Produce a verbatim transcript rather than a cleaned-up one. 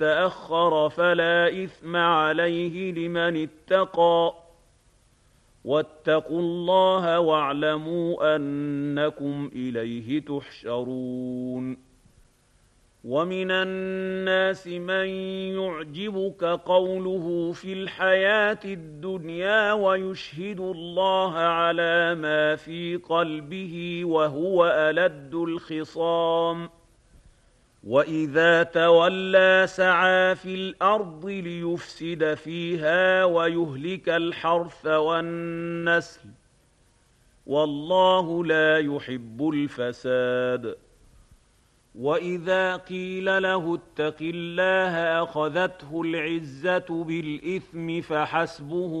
تأخر فلا إثم عليه لمن اتقى واتقوا الله واعلموا أنكم إليه تحشرون ومن الناس من يعجبك قوله في الحياة الدنيا ويشهد الله على ما في قلبه وهو ألد الخصام وإذا تولى سعى في الأرض ليفسد فيها ويهلك الحرث والنسل والله لا يحب الفساد وإذا قيل له اتق الله أخذته العزة بالإثم فحسبه